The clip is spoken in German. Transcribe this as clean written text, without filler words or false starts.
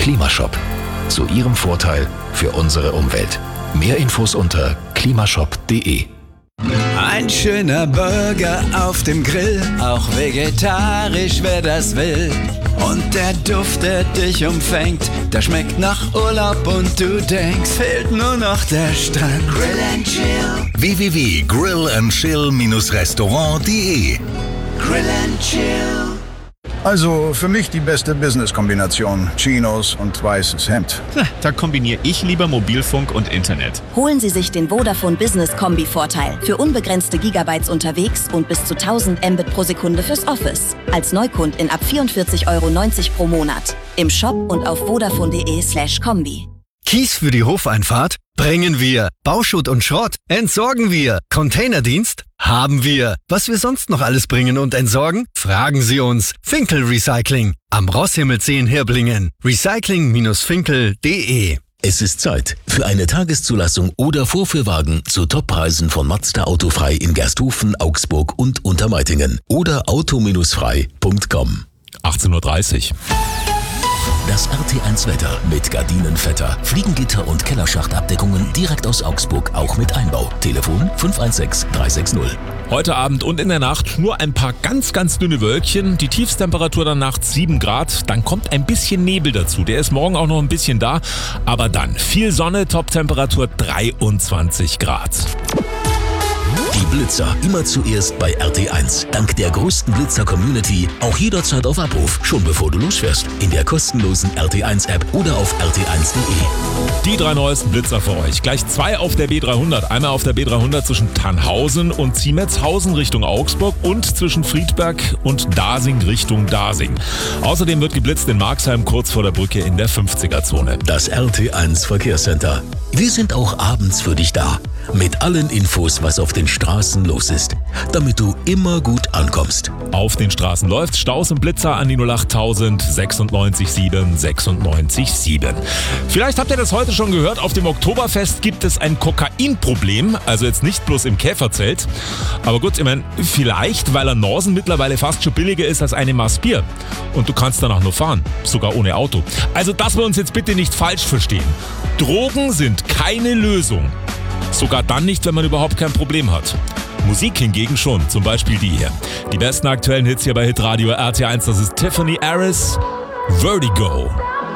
Klimashop. Zu Ihrem Vorteil für unsere Umwelt. Mehr Infos unter klimashop.de. Ein schöner Burger auf dem Grill, auch vegetarisch, wer das will. Und der Duft, der dich umfängt, der schmeckt nach Urlaub und du denkst, fehlt nur noch der Strand. Grill and Chill. www.grillandchill-restaurant.de. Grill and Chill. Also für mich die beste Business-Kombination. Chinos und weißes Hemd. Da kombiniere ich lieber Mobilfunk und Internet. Holen Sie sich den Vodafone Business Kombi-Vorteil. Für unbegrenzte Gigabytes unterwegs und bis zu 1000 Mbit pro Sekunde fürs Office. Als Neukundin ab 44,90 Euro pro Monat. Im Shop und auf vodafone.de/kombi. Kies für die Hofeinfahrt? Bringen wir. Bauschutt und Schrott? Entsorgen wir. Containerdienst? Haben wir. Was wir sonst noch alles bringen und entsorgen? Fragen Sie uns. Finkel Recycling. Am Rosshimmelsee in Hirblingen. Recycling-finkel.de. Es ist Zeit für eine Tageszulassung oder Vorführwagen zu Toppreisen von Mazda Autofrei in Gersthofen, Augsburg und Untermeitingen. Oder auto-frei.com. 18:30 Uhr. Das RT1 Wetter mit Gardinenvetter, Fliegengitter und Kellerschachtabdeckungen direkt aus Augsburg, auch mit Einbau. Telefon 516 360. Heute Abend und in der Nacht nur ein paar ganz, ganz dünne Wölkchen. Die Tiefstemperatur dann nachts 7 Grad. Dann kommt ein bisschen Nebel dazu. Der ist morgen auch noch ein bisschen da. Aber dann viel Sonne, Toptemperatur 23 Grad. Die Blitzer immer zuerst bei RT1. Dank der größten Blitzer-Community auch jederzeit auf Abruf, schon bevor du losfährst. In der kostenlosen RT1-App oder auf rt1.de. Die 3 neuesten Blitzer für euch. Gleich 2 auf der B300. Einmal auf der B300 zwischen Tannhausen und Ziemetshausen Richtung Augsburg und zwischen Friedberg und Dasing Richtung Dasing. Außerdem wird geblitzt in Marxheim kurz vor der Brücke in der 50er-Zone. Das RT1 Verkehrscenter. Wir sind auch abends für dich da. Mit allen Infos, was auf den Straßen los ist, damit du immer gut ankommst. Auf den Straßen läuft's. Staus und Blitzer an die 08000 96 7 96 7. Vielleicht habt ihr das heute schon gehört. Auf dem Oktoberfest gibt es ein Kokainproblem. Also jetzt nicht bloß im Käferzelt. Aber gut, ich meine, vielleicht, weil ein Norsen mittlerweile fast schon billiger ist als eine Maß Bier. Und du kannst danach nur fahren. Sogar ohne Auto. Also, dass wir uns jetzt bitte nicht falsch verstehen. Drogen sind keine Lösung. Sogar dann nicht, wenn man überhaupt kein Problem hat. Musik hingegen schon, zum Beispiel die hier. Die besten aktuellen Hits hier bei Hitradio RT1, das ist Tiffany Harris, Vertigo.